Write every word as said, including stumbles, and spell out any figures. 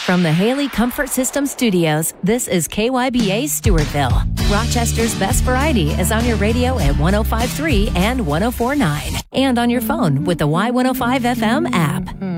From the Haley Comfort System Studios, this is K Y B A Stewartville. Rochester's best variety is on your radio at one oh five point three and one oh four point nine, and on your phone with the Y one oh five F M app.